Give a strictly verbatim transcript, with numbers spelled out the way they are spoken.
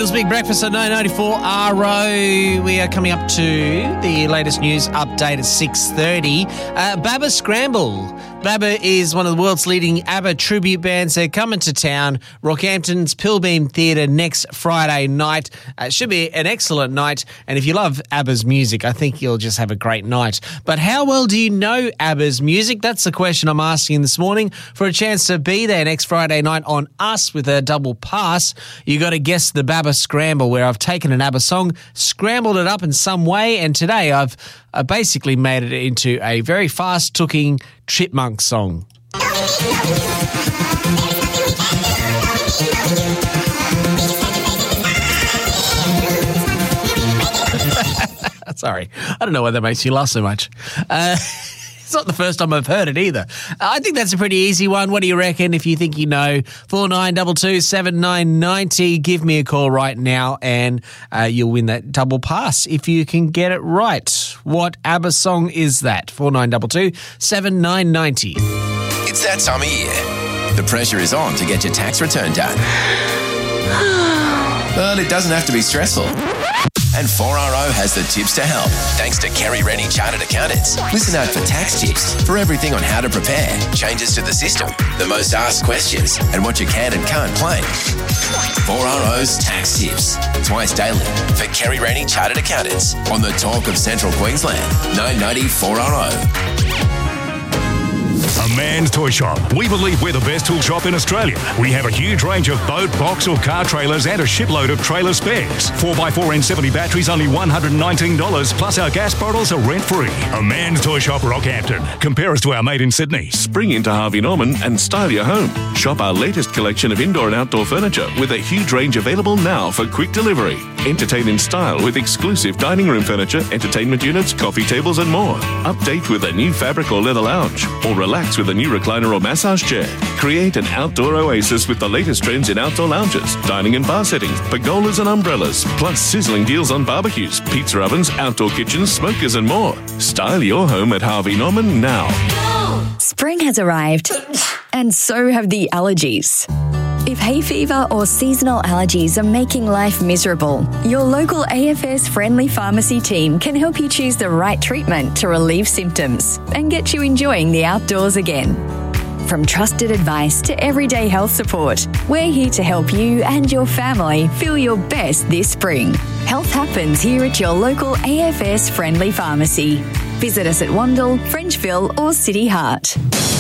Eagles Big Breakfast at nine ninety-four R O. We are coming up to the latest news update at six thirty. Uh, Baba Scramble. Baba is one of the world's leading ABBA tribute bands. They're coming to town, Rockhampton's Pilbeam Theatre next Friday night. Uh, it should be an excellent night, and if you love ABBA's music, I think you'll just have a great night. But how well do you know ABBA's music? That's the question I'm asking this morning. For a chance to be there next Friday night on Us with a double pass, you got to guess the Baba Scramble, where I've taken an ABBA song, scrambled it up in some way, and today I've uh, basically made it into a very fast-talking chipmunk song. Sorry, I don't know why that makes you laugh so much. Uh, it's not the first time I've heard it either. I think that's a pretty easy one. What do you reckon? If you think you know, four nine two two, seven nine nine zero, give me a call right now and uh, you'll win that double pass if you can get it right. What ABBA song is that? four nine two two, seven nine nine zero. It's that time of year. The pressure is on to get your tax return done. But it doesn't have to be stressful. And four R O has the tips to help, thanks to Kerry Rennie Chartered Accountants. Listen out for tax tips for everything on how to prepare, changes to the system, the most asked questions, and what you can and can't claim. four R O's Tax Tips, twice daily for Kerry Rennie Chartered Accountants on the Talk of Central Queensland, nine ninety four R O. A Man's Toy Shop. We believe we're the best tool shop in Australia. We have a huge range of boat, box or car trailers and a shipload of trailer spares. four by four N seventy batteries only one hundred nineteen dollars, plus our gas bottles are rent-free. A Man's Toy Shop, Rockhampton. Compare us to our mate in Sydney. Spring into Harvey Norman and style your home. Shop our latest collection of indoor and outdoor furniture with a huge range available now for quick delivery. Entertain in style with exclusive dining room furniture, entertainment units, coffee tables and more. Update with a new fabric or leather lounge, or relax with a new recliner or massage chair. Create an outdoor oasis with the latest trends in outdoor lounges, dining and bar settings, pergolas and umbrellas, plus sizzling deals on barbecues, pizza ovens, outdoor kitchens, smokers and more. Style your home at Harvey Norman now. Spring has arrived, and so have the allergies. If hay fever or seasonal allergies are making life miserable, your local A F S friendly pharmacy team can help you choose the right treatment to relieve symptoms and get you enjoying the outdoors again. From trusted advice to everyday health support, we're here to help you and your family feel your best this spring. Health happens here at your local A F S friendly pharmacy. Visit us at Wandle, Frenchville or City Heart.